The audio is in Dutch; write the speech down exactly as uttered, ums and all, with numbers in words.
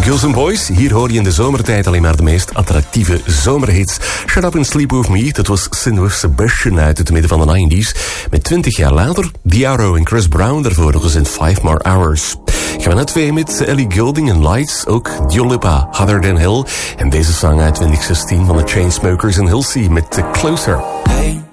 Girls and Boys, hier hoor je in de zomertijd alleen maar de meest attractieve zomerhits. Shut Up and Sleep With Me, dat was Sin With Sebastian uit het midden van de nineties. Met twintig jaar later, Diarro en Chris Brown, daarvoor nog eens in Five More Hours. Gaan we naar twee met Ellie Goulding en Lights, ook Dua Lipa, Hotter Than Hell. En deze song uit twintig zestien van de Chainsmokers en Halsey met Closer. Hey.